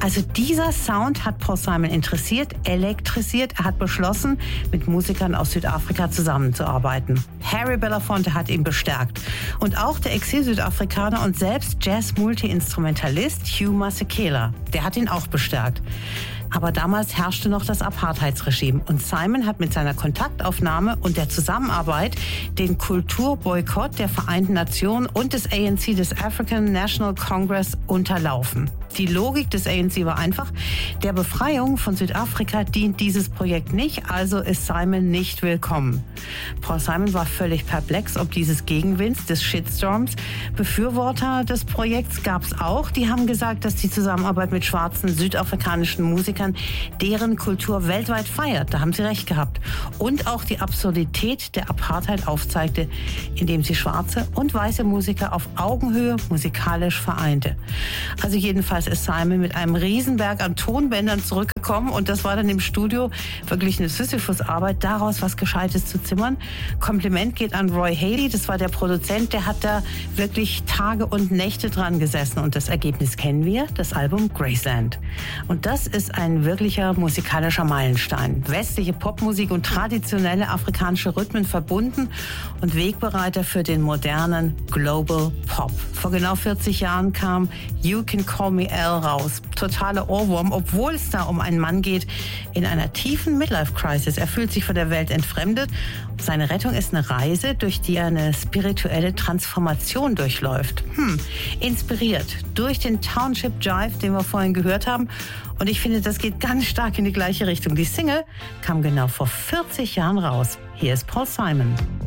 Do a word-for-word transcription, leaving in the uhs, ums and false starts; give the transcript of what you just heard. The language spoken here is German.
Also dieser Sound hat Paul Simon interessiert, elektrisiert. Er hat beschlossen, mit Musikern aus Südafrika zusammenzuarbeiten. Harry Belafonte hat ihn bestärkt. Und auch der Exil-Südafrikaner und selbst Jazz-Multi-Instrumentalist Hugh Masekela, der hat ihn auch bestärkt. Aber damals herrschte noch das Apartheidsregime und Simon hat mit seiner Kontaktaufnahme und der Zusammenarbeit den Kulturboykott der Vereinten Nationen und des A N C, des African National Congress, unterlaufen. Die Logik des A N C war einfach, der Befreiung von Südafrika dient dieses Projekt nicht, also ist Simon nicht willkommen. Paul Simon war völlig perplex ob dieses Gegenwinds, des Shitstorms. Befürworter des Projekts gab es auch, die haben gesagt, dass die Zusammenarbeit mit schwarzen südafrikanischen Musikern deren Kultur weltweit feiert. Da haben sie recht gehabt. Und auch die Absurdität der Apartheid aufzeigte, indem sie schwarze und weiße Musiker auf Augenhöhe musikalisch vereinte. Also jedenfalls ist Simon mit einem Riesenberg an Tonbändern zurückgekommen und das war dann im Studio wirklich eine Sisyphus-Arbeit, daraus was Gescheites zu zimmern. Kompliment geht an Roy Haley, das war der Produzent, der hat da wirklich Tage und Nächte dran gesessen und das Ergebnis kennen wir, das Album Graceland. Und das ist ein wirklicher musikalischer Meilenstein. Westliche Popmusik und traditionelle afrikanische Rhythmen verbunden und Wegbereiter für den modernen Global Pop. Vor genau vierzig Jahren kam You Can Call Me Al raus. Totaler Ohrwurm, obwohl es da um einen Mann geht in einer tiefen Midlife-Crisis. Er fühlt sich von der Welt entfremdet. Seine Rettung ist eine Reise, durch die er eine spirituelle Transformation durchläuft. Hm, inspiriert durch den Township Jive, den wir vorhin gehört haben. Und ich finde, das geht ganz stark in die gleiche Richtung. Die Single kam genau vor vierzig Jahren raus. Hier ist Paul Simon.